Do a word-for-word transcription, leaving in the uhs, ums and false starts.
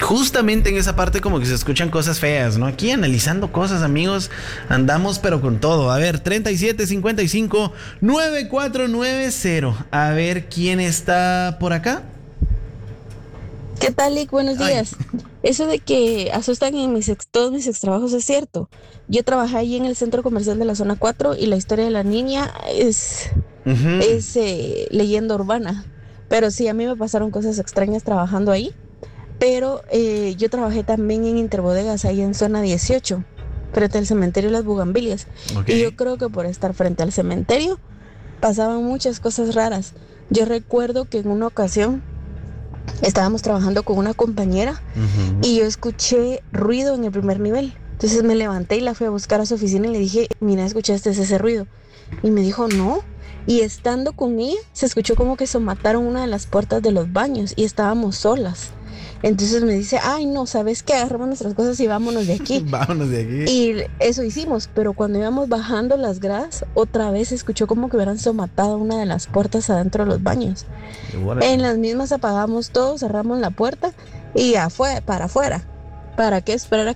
justamente en esa parte como que se escuchan cosas feas, ¿no? Aquí analizando cosas, amigos, andamos pero con todo. A ver, treinta y siete cincuenta y cinco noventa y cuatro noventa. A ver quién está por acá. ¿Qué tal, Lick? Buenos Ay. días. Eso de que asustan en mis ex- todos mis extrabajos es cierto. Yo trabajé ahí en el centro comercial de la zona cuatro y la historia de la niña es, Ujú. es eh, leyenda urbana. Pero sí, a mí me pasaron cosas extrañas trabajando ahí. Pero eh, yo trabajé también en Interbodegas ahí en zona dieciocho, frente al cementerio Las Bugambilias. Ok. Y yo creo que por estar frente al cementerio pasaban muchas cosas raras. Yo recuerdo que en una ocasión estábamos trabajando con una compañera Ujú. y yo escuché ruido en el primer nivel. Entonces me levanté y la fui a buscar a su oficina y le dije, mira, ¿escuchaste ese ruido? Y me dijo, no. Y estando con ella, se escuchó como que somataron una de las puertas de los baños y estábamos solas. Entonces me dice, ay, no, ¿sabes qué? Agarramos nuestras cosas y vámonos de aquí. Vámonos de aquí. Y eso hicimos, pero cuando íbamos bajando las gradas, otra vez se escuchó como que hubieran somatado una de las puertas adentro de los baños. En Órale. las mismas apagamos todo, cerramos la puerta y afuera, para afuera. ¿Para qué esperar a